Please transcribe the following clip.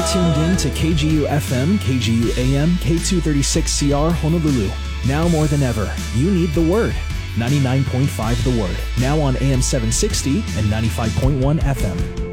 tuned in to KGU FM, KGU AM, K236CR Honolulu. Now more than ever, you need the Word. 99.5 The Word. Now on AM 760 and 95.1 FM.